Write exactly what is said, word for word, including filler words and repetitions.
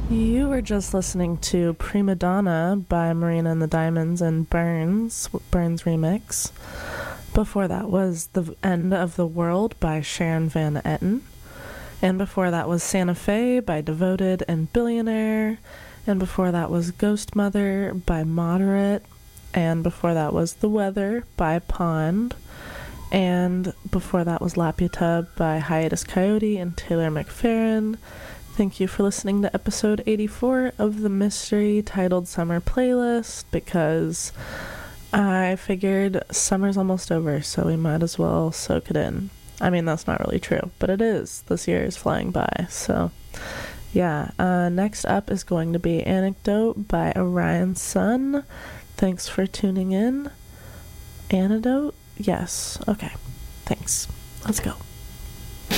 You were just listening to Prima Donna by Marina and the Diamonds and Burns, Burns remix. Before that was The End of the World by Sharon Van Etten. And before that was Santa Fe by Devoted and Billionaire. And before that was Ghost Mother by Moderate. And before that was The Weather by Pond. And before that was Laputa by Hiatus Coyote and Taylor McFerrin. Thank you for listening to episode eighty-four of the mystery titled Summer Playlist, because I figured summer's almost over, so we might as well soak it in. I mean, that's not really true, but it is. This year is flying by, so yeah. Uh, next up is going to be Anecdote by Orion Sun. Thanks for tuning in. Antidote? Yes. Okay. Thanks. Let's go.